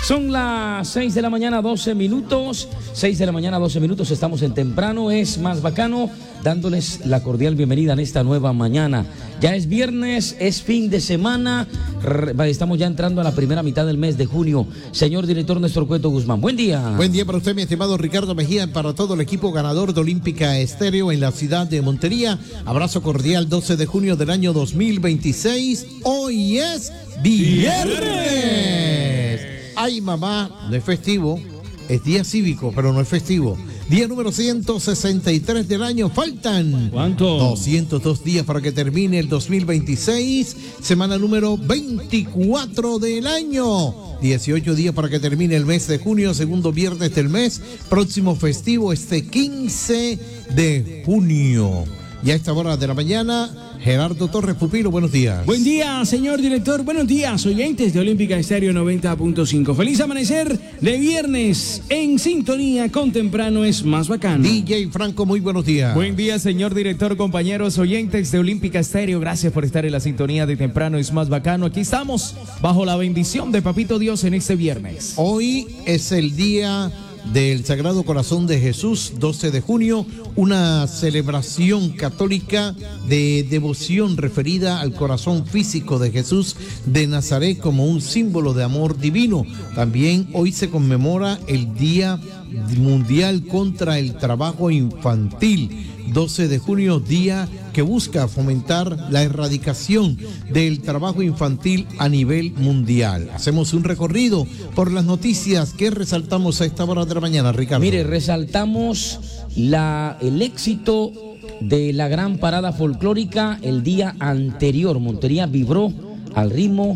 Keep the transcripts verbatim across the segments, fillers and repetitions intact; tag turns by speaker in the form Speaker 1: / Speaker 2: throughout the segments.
Speaker 1: Son las seis de la mañana, doce minutos. seis de la mañana, doce minutos. Estamos en Temprano es Más Bacano, dándoles la cordial bienvenida en esta nueva mañana. Ya es viernes, es fin de semana. Estamos ya entrando a la primera mitad del mes de junio. Señor director Néstor Cueto Guzmán, buen día.
Speaker 2: Buen día para usted, mi estimado Ricardo Mejía, para todo el equipo ganador de Olímpica Estéreo en la ciudad de Montería. Abrazo cordial, doce de junio del año dos mil veintiséis. Hoy es viernes. Ay, mamá, no es festivo, es día cívico, pero no es festivo. Día número ciento sesenta y tres del año. Faltan
Speaker 1: ¿cuánto?
Speaker 2: doscientos dos días para que termine el dos mil veintiséis. Semana número veinticuatro del año. dieciocho días para que termine el mes de junio, segundo viernes del mes. Próximo festivo este quince de junio. Y a esta hora de la mañana, Gerardo Torres Pupilo, buenos días.
Speaker 3: Buen día, señor director. Buenos días, oyentes de Olímpica Estéreo noventa punto cinco. Feliz amanecer de viernes en sintonía con Temprano es Más Bacano.
Speaker 2: D J Franco, muy buenos días.
Speaker 4: Buen día, señor director, compañeros oyentes de Olímpica Estéreo. Gracias por estar en la sintonía de Temprano es Más Bacano. Aquí estamos bajo la bendición de Papito Dios en este viernes.
Speaker 2: Hoy es el día del Sagrado Corazón de Jesús, doce de junio, una celebración católica de devoción referida al corazón físico de Jesús de Nazaret como un símbolo de amor divino. También hoy se conmemora el Día Mundial contra el Trabajo Infantil. doce de junio, día que busca fomentar la erradicación del trabajo infantil a nivel mundial. Hacemos un recorrido por las noticias que resaltamos a esta hora de la mañana, Ricardo.
Speaker 1: Mire, resaltamos la, el éxito de la gran parada folclórica el día anterior. Montería vibró al ritmo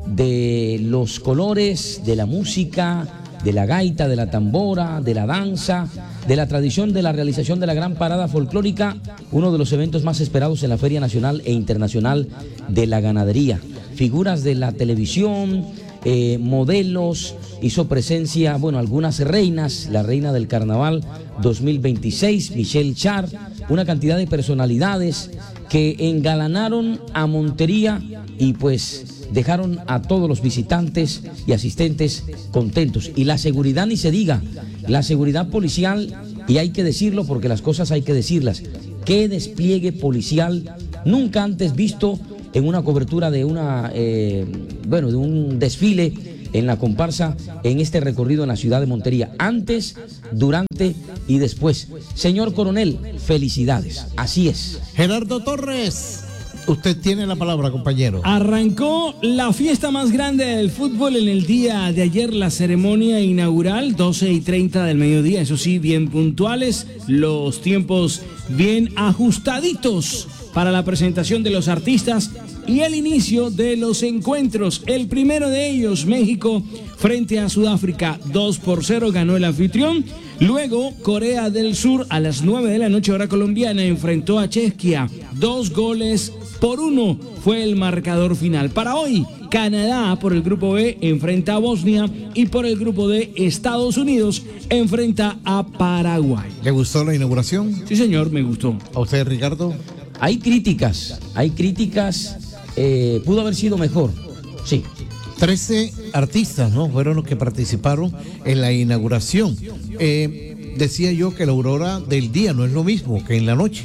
Speaker 1: de los colores, de la música, de la gaita, de la tambora, de la danza, de la tradición de la realización de la gran parada folclórica, uno de los eventos más esperados en la Feria Nacional e Internacional de la Ganadería. Figuras de la televisión, eh, modelos, hizo presencia, bueno, algunas reinas, la reina del carnaval dos mil veintiséis, Michelle Char, una cantidad de personalidades que engalanaron a Montería y pues dejaron a todos los visitantes y asistentes contentos. Y la seguridad ni se diga, la seguridad policial, y hay que decirlo porque las cosas hay que decirlas, qué despliegue policial nunca antes visto en una cobertura de una, eh, bueno, de un desfile en la comparsa en este recorrido en la ciudad de Montería, antes, durante y después. Señor coronel, felicidades, así es.
Speaker 2: Gerardo Torres, usted tiene la palabra, compañero.
Speaker 3: Arrancó la fiesta más grande del fútbol en el día de ayer, la ceremonia inaugural, doce y treinta del mediodía, eso sí, bien puntuales, los tiempos bien ajustaditos para la presentación de los artistas y el inicio de los encuentros. El primero de ellos, México frente a Sudáfrica, dos por cero ganó el anfitrión. Luego, Corea del Sur a las nueve de la noche, hora colombiana, enfrentó a Chequia, dos goles por uno fue el marcador final. Para hoy, Canadá por el grupo B enfrenta a Bosnia y por el grupo D, Estados Unidos enfrenta a Paraguay.
Speaker 2: ¿Le gustó la inauguración?
Speaker 3: Sí, señor, me gustó.
Speaker 2: ¿A usted, Ricardo?
Speaker 1: Hay críticas, hay críticas, eh, pudo haber sido mejor, sí.
Speaker 2: trece artistas, ¿no? Fueron los que participaron en la inauguración. Eh, decía yo que la aurora del día no es lo mismo que en la noche.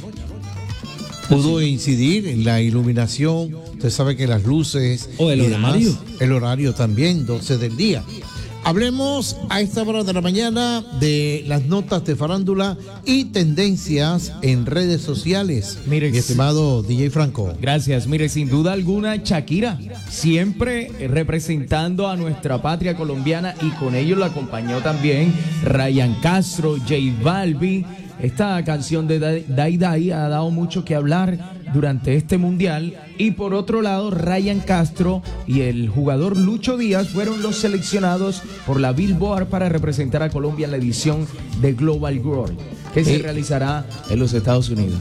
Speaker 2: Pudo incidir en la iluminación, usted sabe que las luces
Speaker 3: o el
Speaker 2: y
Speaker 3: horario.
Speaker 2: Demás, el horario también, doce del día. Hablemos a esta hora de la mañana de las notas de farándula y tendencias en redes sociales.
Speaker 4: Mire,
Speaker 2: mi estimado D J Franco.
Speaker 4: Gracias. Mire, sin duda alguna, Shakira, siempre representando a nuestra patria colombiana, y con ellos la acompañó también Ryan Castro, J Balvin. Esta canción de Dai Dai ha dado mucho que hablar durante este mundial. Y por otro lado, Ryan Castro y el jugador Lucho Díaz fueron los seleccionados por la Billboard para representar a Colombia en la edición de Global Glory, que se
Speaker 1: eh,
Speaker 4: realizará en los Estados Unidos.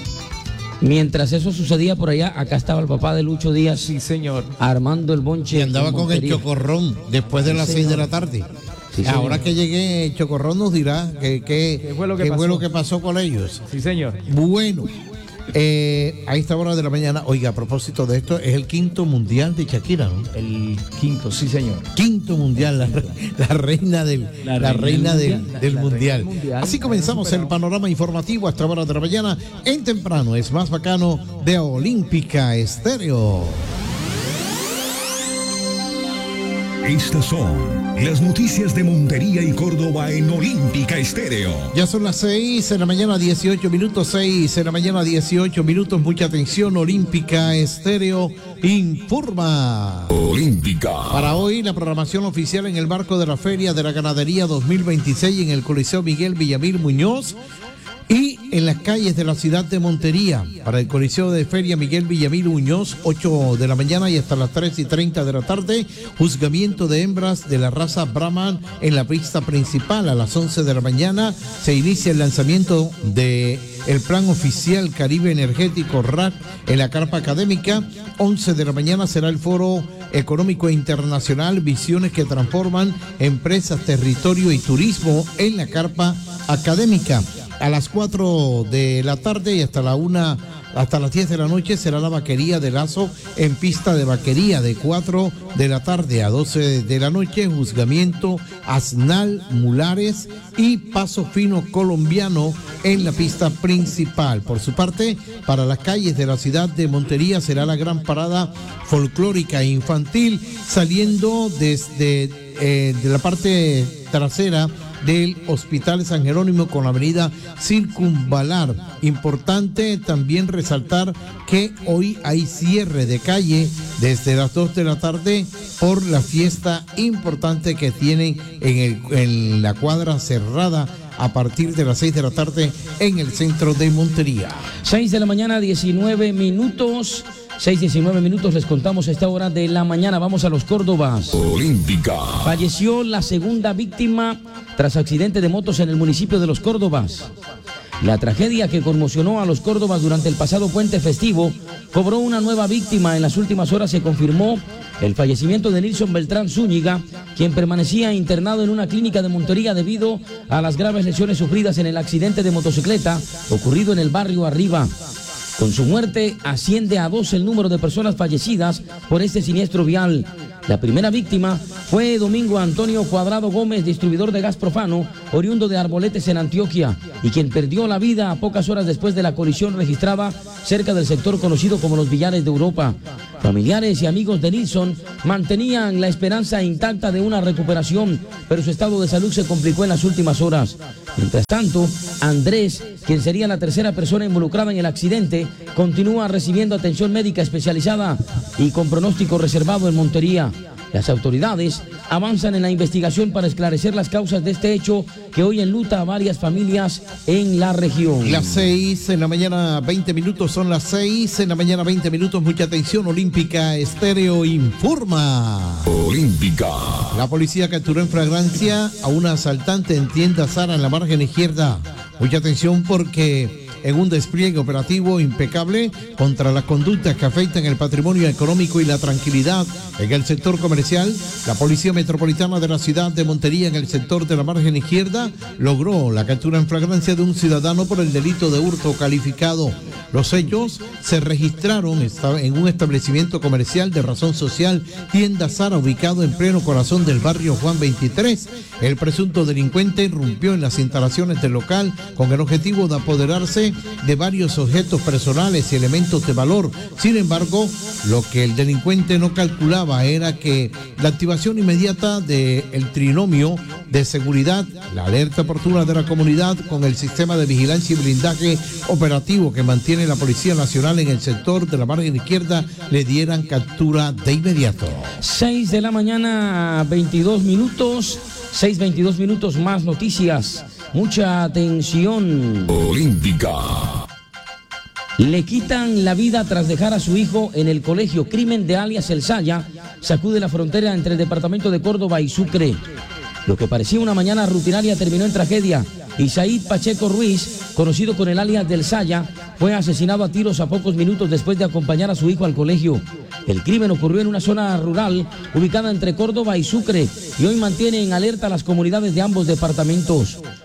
Speaker 1: Mientras eso sucedía por allá, acá estaba el papá de Lucho Díaz.
Speaker 4: Sí, señor.
Speaker 1: Armando el bonche.
Speaker 2: Y andaba con el chocorrón después de
Speaker 1: Sí,
Speaker 2: las
Speaker 1: señor.
Speaker 2: seis de la tarde.
Speaker 1: Sí,
Speaker 2: Ahora
Speaker 1: señor.
Speaker 2: que llegue el Chocorrón nos dirá que, que,
Speaker 4: ¿Qué fue lo que
Speaker 2: qué
Speaker 4: pasó?
Speaker 2: fue lo que pasó con ellos.
Speaker 4: Sí, señor.
Speaker 2: Bueno, Eh, a esta hora de la mañana, oiga, a propósito de esto, es el quinto mundial de Shakira, ¿no?
Speaker 4: El quinto, sí, señor.
Speaker 2: Quinto mundial, la, la reina del, la la reina del,
Speaker 4: mundial.
Speaker 2: del
Speaker 4: La, la
Speaker 2: mundial.
Speaker 4: reina mundial.
Speaker 2: Así comenzamos el panorama informativo a esta hora de la mañana. En temprano es más bacano de Olímpica Estéreo.
Speaker 5: Estas son las noticias de Montería y Córdoba en Olímpica Estéreo.
Speaker 2: Ya son las seis de la mañana, dieciocho minutos, seis de la mañana, dieciocho minutos. Mucha atención, Olímpica Estéreo informa.
Speaker 5: Olímpica.
Speaker 2: Para hoy, la programación oficial en el marco de la Feria de la Ganadería dos mil veintiséis en el Coliseo Miguel Villamil Muñoz y en las calles de la ciudad de Montería. Para el Coliseo de Feria Miguel Villamil Muñoz, ocho de la mañana y hasta las tres y treinta de la tarde, juzgamiento de hembras de la raza Brahman en la pista principal. A las once de la mañana se inicia el lanzamiento de el plan oficial Caribe Energético R A C en la carpa académica. once de la mañana será el foro económico internacional Visiones que transforman empresas, territorio y turismo en la carpa académica. A las cuatro de la tarde y hasta la una, hasta las diez de la noche será la vaquería de Lazo en pista de vaquería. De cuatro de la tarde a doce de la noche, juzgamiento Asnal, Mulares y Paso Fino Colombiano en la pista principal. Por su parte, para las calles de la ciudad de Montería será la gran parada folclórica e infantil saliendo desde eh, de la parte trasera del Hospital San Jerónimo con la avenida Circunvalar. Importante también resaltar que hoy hay cierre de calle desde las dos de la tarde por la fiesta importante que tienen en, el, en la cuadra cerrada a partir de las seis de la tarde en el centro de Montería.
Speaker 1: seis de la mañana, diecinueve minutos. seis diecinueve minutos, les contamos a esta hora de la mañana. Vamos a los Córdobas.
Speaker 5: Olímpica.
Speaker 1: Falleció la segunda víctima tras accidente de motos en el municipio de Los Córdobas. La tragedia que conmocionó a los Córdobas durante el pasado puente festivo cobró una nueva víctima. En las últimas horas se confirmó el fallecimiento de Nilson Beltrán Zúñiga, quien permanecía internado en una clínica de Montería debido a las graves lesiones sufridas en el accidente de motocicleta ocurrido en el barrio Arriba. Con su muerte asciende a dos el número de personas fallecidas por este siniestro vial. La primera víctima fue Domingo Antonio Cuadrado Gómez, distribuidor de gas profano, oriundo de Arboletes en Antioquia, y quien perdió la vida a pocas horas después de la colisión registrada cerca del sector conocido como los Villares de Europa. Familiares y amigos de Nilson mantenían la esperanza intacta de una recuperación, pero su estado de salud se complicó en las últimas horas. Mientras tanto, Andrés, quien sería la tercera persona involucrada en el accidente, continúa recibiendo atención médica especializada y con pronóstico reservado en Montería. Las autoridades avanzan en la investigación para esclarecer las causas de este hecho que hoy enluta a varias familias en la región.
Speaker 2: Las seis en la mañana, veinte minutos, son las seis en la mañana, veinte minutos. Mucha atención, Olímpica Estéreo informa.
Speaker 5: Olímpica.
Speaker 2: La policía capturó en flagrancia a una asaltante en tienda Zara en la margen izquierda. Mucha atención porque en un despliegue operativo impecable contra las conductas que afectan el patrimonio económico y la tranquilidad en el sector comercial, la Policía Metropolitana de la ciudad de Montería en el sector de la margen izquierda logró la captura en flagrancia de un ciudadano por el delito de hurto calificado. Los hechos se registraron en un establecimiento comercial de razón social, tienda Zara, ubicado en pleno corazón del barrio Juan veintitrés. El presunto delincuente irrumpió en las instalaciones del local con el objetivo de apoderarse de varios objetos personales y elementos de valor. Sin embargo, lo que el delincuente no calculaba era que la activación inmediata del trinomio de seguridad, la alerta oportuna de la comunidad con el sistema de vigilancia y blindaje operativo que mantiene la Policía Nacional en el sector de la margen izquierda, le dieran captura de inmediato.
Speaker 1: seis de la mañana, veintidós minutos. seis veintidós minutos, más noticias. Mucha atención.
Speaker 5: Olímpica.
Speaker 1: Le quitan la vida tras dejar a su hijo en el colegio. Crimen de alias El Saya sacude la frontera entre el departamento de Córdoba y Sucre. Lo que parecía una mañana rutinaria terminó en tragedia. Isaid Pacheco Ruiz, conocido con el alias del Saya, fue asesinado a tiros a pocos minutos después de acompañar a su hijo al colegio. El crimen ocurrió en una zona rural ubicada entre Córdoba y Sucre y hoy mantiene en alerta a las comunidades de ambos departamentos.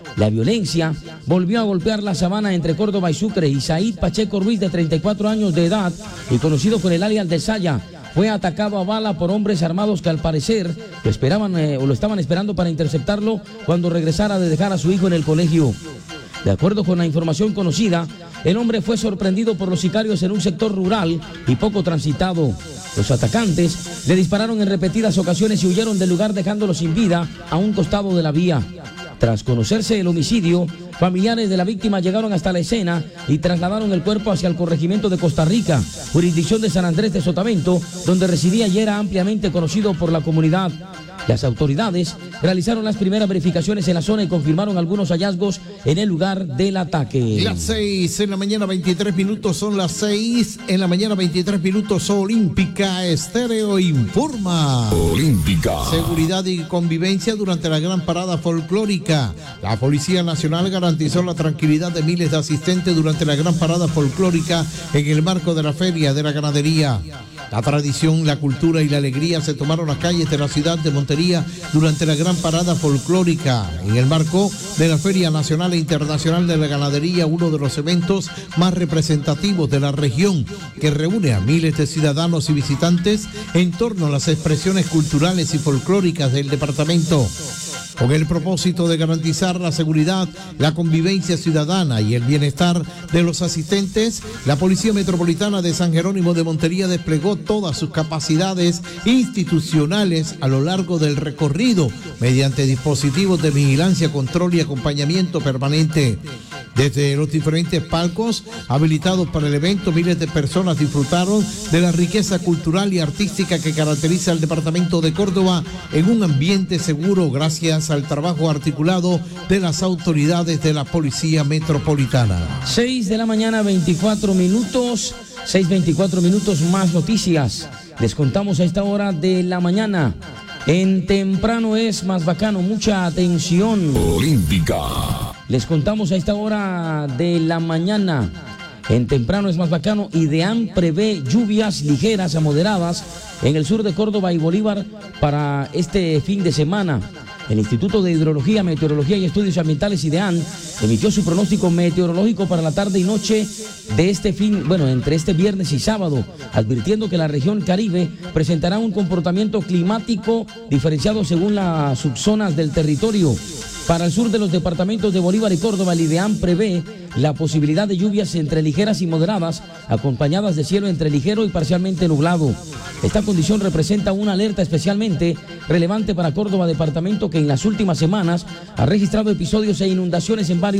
Speaker 1: La violencia volvió a golpear la sabana entre Córdoba y Sucre y Said Pacheco Ruiz, de treinta y cuatro años de edad y conocido con el alias de Saya, fue atacado a bala por hombres armados que al parecer lo esperaban eh, o lo estaban esperando para interceptarlo cuando regresara de dejar a su hijo en el colegio. De acuerdo con la información conocida, el hombre fue sorprendido por los sicarios en un sector rural y poco transitado. Los atacantes le dispararon en repetidas ocasiones y huyeron del lugar dejándolo sin vida a un costado de la vía. Tras conocerse el homicidio, familiares de la víctima llegaron hasta la escena y trasladaron el cuerpo hacia el corregimiento de Costa Rica, jurisdicción de San Andrés de Sotavento, donde residía y era ampliamente conocido por la comunidad. Las autoridades realizaron las primeras verificaciones en la zona y confirmaron algunos hallazgos en el lugar del ataque.
Speaker 2: Las seis en la mañana, veintitrés minutos, son las seis en la mañana, veintitrés minutos. Olímpica Estéreo informa.
Speaker 5: Olímpica.
Speaker 2: Seguridad y convivencia durante la gran parada folclórica. La Policía Nacional garantizó la tranquilidad de miles de asistentes durante la gran parada folclórica en el marco de la Feria de la Ganadería. La tradición, la cultura y la alegría se tomaron las calles de la ciudad de Montería durante la gran parada folclórica en el marco de la Feria Nacional e Internacional de la Ganadería, uno de los eventos más representativos de la región, que reúne a miles de ciudadanos y visitantes en torno a las expresiones culturales y folclóricas del departamento. Con el propósito de garantizar la seguridad, la convivencia ciudadana y el bienestar de los asistentes, la Policía Metropolitana de San Jerónimo de Montería desplegó todas sus capacidades institucionales a lo largo del recorrido mediante dispositivos de vigilancia, control y acompañamiento permanente. Desde los diferentes palcos habilitados para el evento, miles de personas disfrutaron de la riqueza cultural y artística que caracteriza al departamento de Córdoba en un ambiente seguro gracias al trabajo articulado de las autoridades de la Policía Metropolitana.
Speaker 1: seis de la mañana, veinticuatro minutos, seis veinticuatro minutos, más noticias. Les contamos a esta hora de la mañana. En Temprano es más bacano, mucha atención.
Speaker 5: Olímpica.
Speaker 1: Les contamos a esta hora de la mañana. En Temprano es más bacano, IDEAM prevé lluvias ligeras a moderadas en el sur de Córdoba y Bolívar para este fin de semana. El Instituto de Hidrología, Meteorología y Estudios Ambientales, IDEAM, emitió su pronóstico meteorológico para la tarde y noche de este fin, bueno, entre este viernes y sábado, advirtiendo que la región Caribe presentará un comportamiento climático diferenciado según las subzonas del territorio. Para el sur de los departamentos de Bolívar y Córdoba, el IDEAM prevé la posibilidad de lluvias entre ligeras y moderadas, acompañadas de cielo entre ligero y parcialmente nublado. Esta condición representa una alerta especialmente relevante para Córdoba, departamento que en las últimas semanas ha registrado episodios e inundaciones en varios